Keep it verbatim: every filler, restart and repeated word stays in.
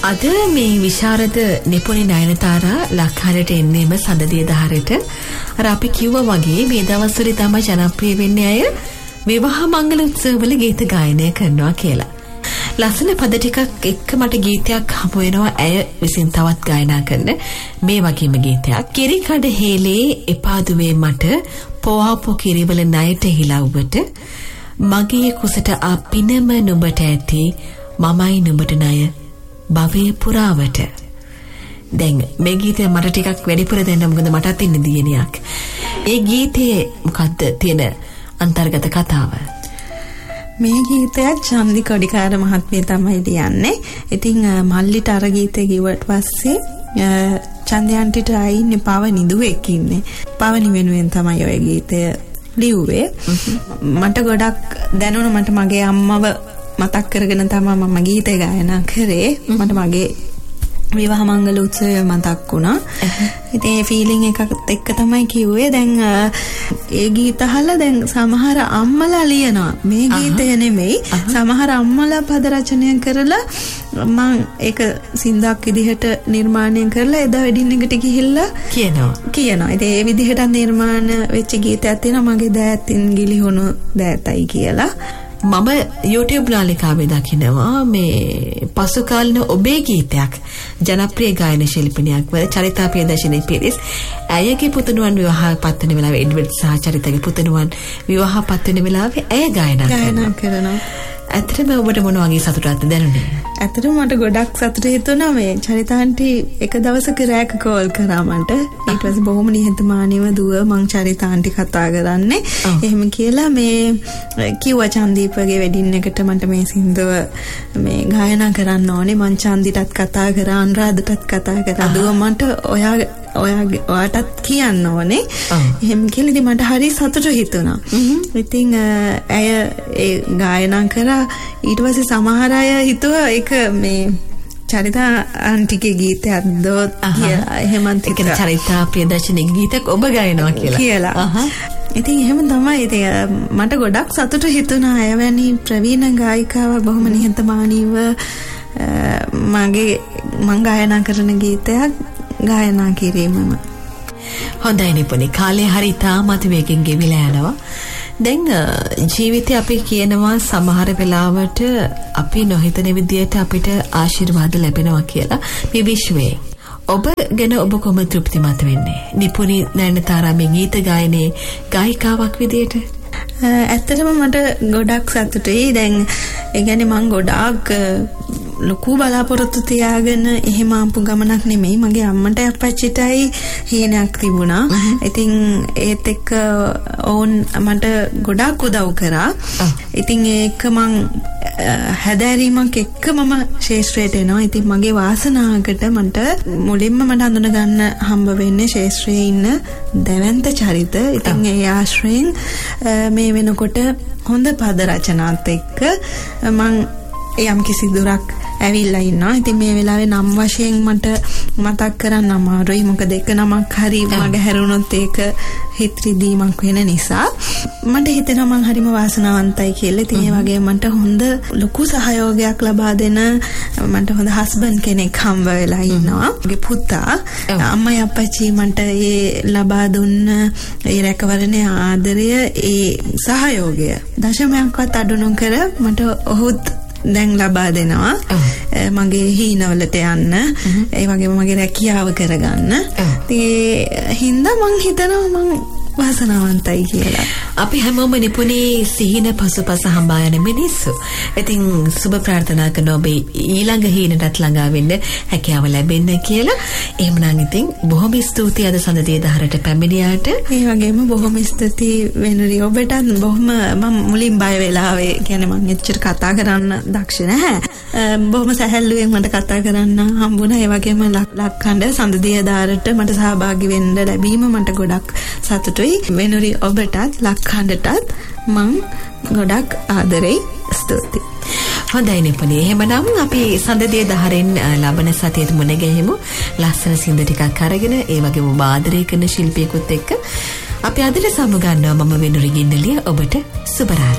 අද මේ විශාරද නිපුණි නයනතාරා ලක්හරට එන්නේම සඳදිය දහරට. අර අපි කිව්වා වගේ මේ දවස්වල තමයි ජනප්‍රිය වෙන්නේ අය විවාහ මංගල උත්සවවල ගීත ගායනය කරනවා කියලා. ලස්සන පද ටිකක් එක්ක මට ගීතයක් හමු වෙනවා ඇය විසින් තවත් ගායනා කරන මේ වගේම ගීතයක්. කිරි කඩ හේලේ එපාදුවේ මට පොවාපෝ කිරිවල ණයට හිලව්වට මගේ කුසට අපිනම නුඹට ඇති මමයි නුඹට ණය භවයේ පුරාවට. දැන් මේ ගීතය මට ටිකක් වැඩිපුර දෙන්න මොකද මටත් ඉන්න දියණියක්. ඒ ගීතේ මොකද්ද තියෙන අන්තර්ගත කතාව? මේ ගීතයක් චන්දි කොඩිකාර මහත්මිය තමයි ලියන්නේ. ඉතින් මල්ලිට අර ගීතේ කිව්වට පස්සේ චන්දයන්ටිට ආයින්නේ පවනි දුවෙක් ඉන්නේ. පවනි වෙනුවෙන් තමයි ඔය ගීතය ලිව්වේ. මට ගොඩක් දැනුණා මට මගේ අම්මව මතක් කරගෙන තමයි මම ගීතය ගායනා කරේ. මට මගේ විවාහ මංගල උත්සවය මතක් වුණා. ඉතින් ඒ ෆීලිං එකත් එක්ක තමයි කිව්වේ. දැන් ඒ ගීත අහලා දැන් සමහර අම්මලා ලියනවා. මේ ගීතය නෙමෙයි. සමහර අම්මලා පද රචනය කරලා මම ඒක සින්දාක් විදිහට නිර්මාණය කරලා එදා වෙඩින් එකට ගිහිල්ලා කියනවා. කියනවා. ඉතින් ඒ විදිහට නිර්මාණ වෙච්ච ගීතයක් තියෙනවා මගේ දෑතින් ගිලිහුණු දෑතයි කියලා. මම YouTube නාලිකාවේ දකිනවා මේ පසු කාලින ඔබේ ගීතයක් ජනප්‍රිය ගායන ශිල්පිනියක් වල චරිතා ප්‍රියදර්ශිනී පිරිස් ඇයගේ පුතණුවන් විවාහ පත් වෙන වෙලාවේ එඩ්වර්ඩ් සහ චරිතගේ පුතණුවන් විවාහ පත් වෙන වෙලාවේ ඇය ගායනා කරනවා. ඇත්තටම ඔබට මොන වගේ සතුටක්ද දැනුනේ? ඇත්තටම මට ගොඩක් සතුට හිතුණා මේ චරිතාන්ටි එක දවසක රෑක කෝල් කරා මට. ඊට පස්සේ බොහොම නිහතමානීව දුව මං චරිතාන්ටි කතා කරන්නේ. එහෙම කියලා මේ කිව්වා චන්දීපගේ වෙඩින් එකට මට මේ සින්දුව මේ ගායනා කරන්න ඕනේ. මං චන්දිටත් කතා කරා අනුරාධටත් කතා කරා. දුව මට ඔයා ඔයාගේ ඔයාටත් කියන්න ඕනේ. එහෙම කියලා ඉතින් මට හරි සතුට හිතුණා. ඉතින් ඇය ඒ ගායනා කරා. ඊට පස්සේ සමහර අය හිතුවා ඒක මේ චරිතා ආන්ටිගේ ගීතයක් දොත් කියලා. එහෙමත් ඒක චරිතා ප්‍රියදර්ශිනී ගීතයක් ඔබ ගායනවා කියලා. කියලා. ඉතින් එහෙම තමයි. ඉතින් මට ගොඩක් සතුට හිතුණා. අය වැනි ප්‍රවීණ ගායිකාවක් බොහොම නිහතමානීව මගේ මං ගායනා කරන ගීතයක් ගායනා කිරීමම. හොඳයි නිපුණි. කාලේ හරි තාමත් වේගෙන් ගෙවිලා යනවා. දැන් ජීවිතේ අපි කියනවා සමහර වෙලාවට අපි නොහිතන විදියට අපිට ආශිර්වාද ලැබෙනවා කියලා මේ විශ්වයේ. ඔබ ගැන ඔබ කොහොම තෘප්තිමත් වෙන්නේ? නිපුණි නයනතාරා මේ ගීත ගායනයේ ගායිකාවක් විදියට? ඇත්තටම මට ගොඩක් සතුටුයි. දැන් ඒ කියන්නේ මම ගොඩාක් ලොකු බලාපොරොත්තු තියාගෙන එහෙම ආපු ගමනක් නෙමෙයි. මගේ අම්මට අප්පච්චිටයි හේනයක් තිබුණා. ඉතින් ඒත් එක්ක ඕන් මට ගොඩාක් උදව් කරා. ඉතින් ඒක මං හැදෑරීමක් එක්ක මම ශාස්ත්‍රයට එනවා. ඉතින් මගේ වාසනාවකට මට මුලින්ම මට හඳුන ගන්න හම්බ වෙන්නේ ශාස්ත්‍රයේ ඉන්න දැවැන්ත චරිත. ඉතින් ඒ ආශ්‍රයෙන් මේ වෙනකොට හොඳ පද රචනාත් එක්ක මං යම් කිසි දුරක් ඇවිල්ලා ඉන්නවා. ඉතින් මේ වෙලාවේ නම් වශයෙන් මට මතක් කරන්න අමාරුයි. මොකද එක නමක් හරි මගේ හැරුණොත් ඒක හිත රිදීමක් වෙන නිසා මට හිතෙනවා මං හරිම වාසනාවන්තයි කියලා. ඉතින් ඒ වගේ මට හොඳ ලොකු සහයෝගයක් ලබා දෙන මට හොඳ හස්බන්ඩ් කෙනෙක් හම්බ වෙලා ඉන්නවා. මගේ පුතා අම්මයි අප්පච්චි මට ඒ ලබා දුන්න ඒ රැකවරණයේ ආදරය ඒ සහයෝගය දශමයක්වත් අඩු නොකර මට ඔහුත් දැන් ලබා දෙනවා. මගේ හීනවලට යන්න ඒ වගේම මගේ රැකියාව කරගන්න. ඒ හින්දා මං හිතනවා මං වාසනාවන්තයි කියලා. අපි හැමෝම නිපුණි සිහින පසුපස හඹා යන මිනිස්සු. ඉතින් සුබ ප්‍රාර්ථනා කරන ඔබේ ඊළඟ හීනටත් ළඟා වෙන්න හැකියාව ලැබෙන්න කියලා. එහෙමනම් ඉතින් බොහොම ස්තුතියි අද සඳදී දහරට පැමිණියාට. ඒ වගේම බොහොම ස්තුතියි වෙනුරි ඔබටත්. බොහොම මම මුලින් බය වෙලාවේ කියන්නේ මම එච්චර කතා කරන්න දක්ෂ නැහැ. බොහොම සැහැල්ලුවෙන් මට කතා කරන්න හම්බුණා. ඒ වගේම ලක්ඛණ්ඩ සඳදී දහරට මට සහභාගී වෙන්න ලැබීම මට ගොඩක් සතුටුයි. වෙනුරි ඔබටත් ලක්ඛණ්ඩටත් මං ගොඩක් ආදරෙයි. ස්තුතියි. හොඳයි නිපුණි. එහෙමනම් අපි සඳදී දහරෙන් ලබන සතියේ මුණ ගැහෙමු. ලස්සන සින්ද ටිකක් අරගෙන ඒ වගේම ඔබ ආදරය කරන ශිල්පියෙකුත් එක්ක අපි අදට සමු ගන්නවා. මම වෙනුරි ගින්නලිය. ඔබට සුබ රාත්‍රියක්.